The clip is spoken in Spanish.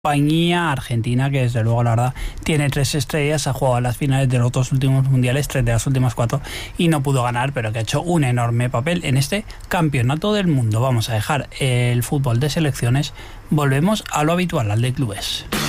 compañía argentina que desde luego la verdad tiene 3 estrellas, ha jugado las finales de los 2 últimos mundiales, 3 de las últimas 4 y no pudo ganar, pero que ha hecho un enorme papel en este campeonato del mundo. Vamos a dejar el fútbol de selecciones, volvemos a lo habitual, al de clubes.